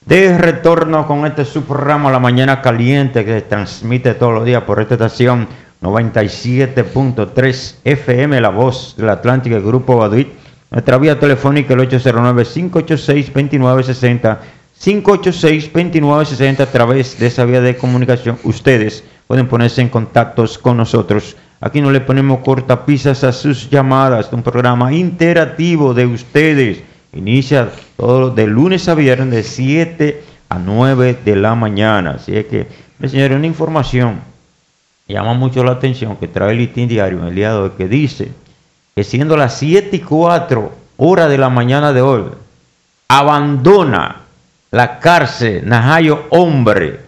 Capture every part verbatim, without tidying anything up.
De retorno con este subprograma La Mañana Caliente que se transmite todos los días por esta estación noventa y siete punto tres F M, La Voz del Atlántico, el Grupo Baduit. Nuestra vía telefónica el ocho cero nueve, cinco ocho seis, dos nueve seis cero, cinco ocho seis, dos nueve seis cero. A través de esa vía de comunicación ustedes pueden ponerse en contactos con nosotros. Aquí no le ponemos cortapisas a sus llamadas, un programa interactivo de ustedes. Inicia todo de lunes a viernes de siete a nueve de la mañana. Así es que, señores, una información llama mucho la atención que trae el Listín Diario en el día de hoy, que dice que siendo las siete y cuatro horas de la mañana de hoy, abandona la cárcel Najayo Hombre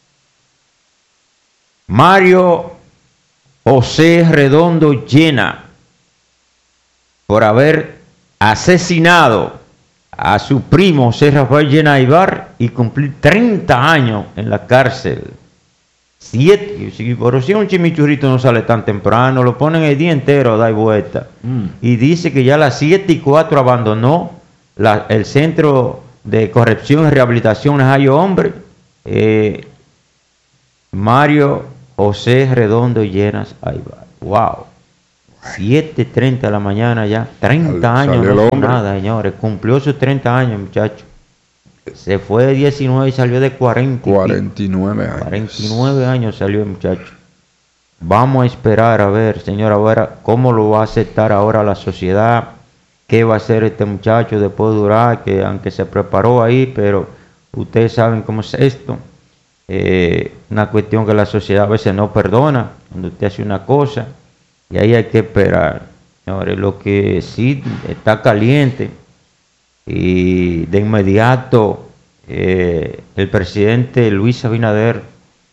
Mario José Redondo Llena por haber asesinado a su primo José Rafael Llena Ibar y cumplir treinta años en la cárcel. Siete, si, pero si un chimichurrito no sale tan temprano, lo ponen el día entero a dar vuelta. Mm. Y dice que ya a las siete y cuatro abandonó la, el Centro de Corrección y Rehabilitación Najayo Hombre, eh, Mario José Redondo Llenas Ibar. Wow. siete y treinta de la mañana ya, treinta años, no es nada, señores, cumplió sus treinta años, muchachos. Se fue de diecinueve y salió de cuarenta. cuarenta y nueve años. cuarenta y nueve años salió el muchacho. Vamos a esperar a ver, señora, a ver cómo lo va a aceptar ahora la sociedad, qué va a hacer este muchacho después de durar, que aunque se preparó ahí, pero ustedes saben cómo es esto. Eh, una cuestión que la sociedad a veces no perdona, cuando usted hace una cosa. Y ahí hay que esperar. Señores, lo que sí está caliente y de inmediato eh, el presidente Luis Abinader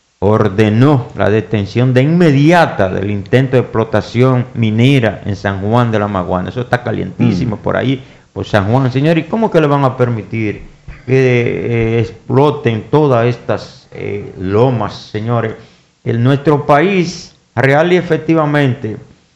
ordenó la detención de inmediata del intento de explotación minera en San Juan de la Maguana. Eso está calientísimo mm. por ahí, por San Juan. Señores, ¿y cómo que le van a permitir que eh, exploten todas estas eh, lomas, señores? En nuestro país, real y efectivamente,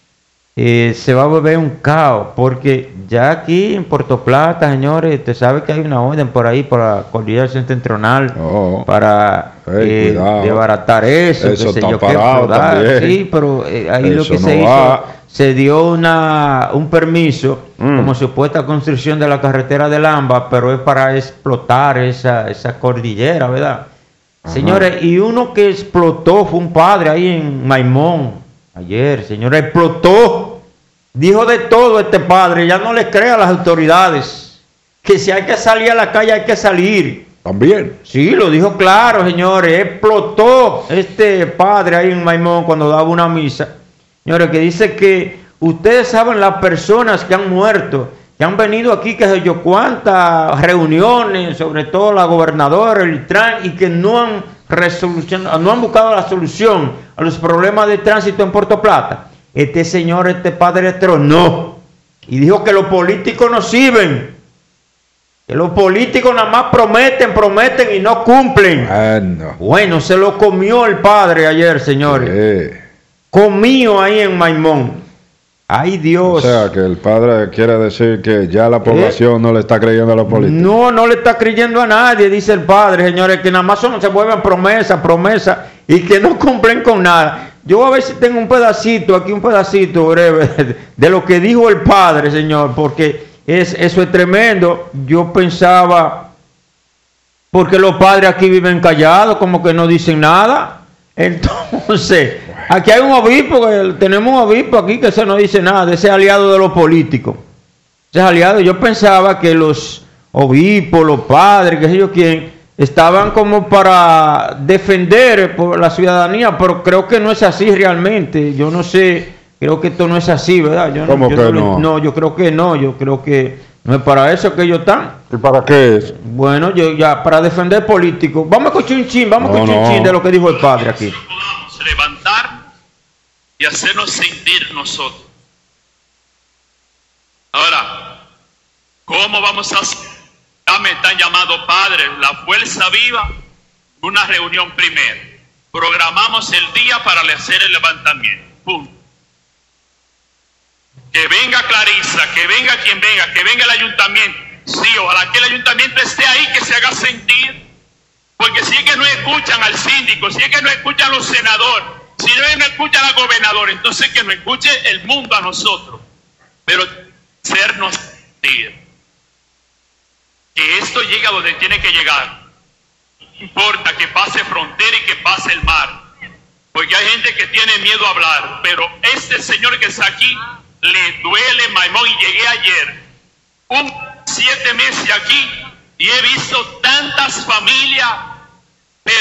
Eh, se va a volver un caos, porque ya aquí en Puerto Plata, señores, usted sabe que hay una orden por ahí por la cordillera septentrional oh, para hey, eh, desbaratar eso, eso que está sé yo parado qué, también. Sí, pero eh, ahí eso lo que no se va. hizo, se dio una un permiso mm. como supuesta construcción de la carretera de Lamba, pero es para explotar esa, esa cordillera, ¿verdad? Ajá. Señores, y uno que explotó fue un padre ahí en Maimón. Ayer, señora, explotó, dijo de todo este padre, ya no le crea a las autoridades, que si hay que salir a la calle hay que salir. También. Sí, lo dijo claro, señores, explotó este padre ahí en Maimón cuando daba una misa. Señores, que dice que ustedes saben las personas que han muerto, que han venido aquí, que sé yo cuántas reuniones, sobre todo la gobernadora, el Tran, y que no han resolución, no han buscado la solución a los problemas de tránsito en Puerto Plata. Este señor, este padre tronó y dijo que los políticos no sirven, que los políticos nada más prometen, prometen y no cumplen. Ah, no. Bueno, se lo comió el padre ayer, señores. Sí. Comió ahí en Maimón. Ay, Dios. O sea, que el padre quiere decir que ya la población eh, no le está creyendo a los políticos. No, no le está creyendo a nadie, dice el padre, señores, que nada más son, se vuelven promesas, promesas y que no cumplen con nada. Yo a ver si tengo un pedacito, aquí un pedacito breve de, de lo que dijo el padre, señor, porque es, eso es tremendo. Yo pensaba, porque los padres aquí viven callados, como que no dicen nada. Entonces, aquí hay un obispo, que tenemos un obispo aquí que se no dice nada, de ese aliado de los políticos. Ese aliado, yo pensaba que los obispos, los padres, qué sé yo quién, estaban como para defender por la ciudadanía, pero creo que no es así realmente. Yo no sé, creo que esto no es así, ¿verdad? Yo ¿Cómo no, que yo no? No, no, yo creo que no, yo creo que no es para eso que ellos están. ¿Y para qué es? Bueno, yo ya, para defender políticos. Vamos a escuchar un chin, vamos no, a escuchar no. un chin de lo que dijo el padre aquí. Podamos levantar y hacernos sentir nosotros. Ahora, ¿cómo vamos a hacer? Ya me están llamando padres, la fuerza viva, una reunión primero. Programamos el día para hacer el levantamiento. Punto. Que venga Clarisa, que venga quien venga, que venga el ayuntamiento. Sí, ojalá que el ayuntamiento esté ahí, que se haga sentir. Porque si es que no escuchan al síndico, si es que no escuchan a los senadores, si es que no escuchan al gobernador, entonces que no escuche el mundo a nosotros. Pero sernos que esto llegue a donde tiene que llegar. No importa que pase frontera y que pase el mar. Porque hay gente que tiene miedo a hablar, pero este señor que está aquí le duele, Maimón, y llegué ayer, un siete meses aquí, y he visto tantas familias